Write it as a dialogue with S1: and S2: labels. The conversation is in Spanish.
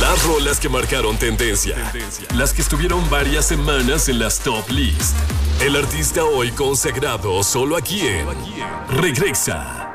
S1: Las rolas que marcaron tendencia. Las que estuvieron varias semanas en las top list. El artista hoy consagrado solo aquí en Regresa.